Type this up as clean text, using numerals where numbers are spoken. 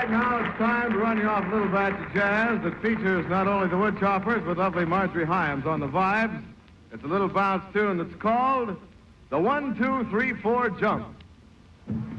right, now it's time to run you off a little batch of jazz that features not only the Woodchoppers, but lovely Marjorie Hyams on the vibes. It's a little bounce tune that's called the 1, 2, 3, 4 Jump.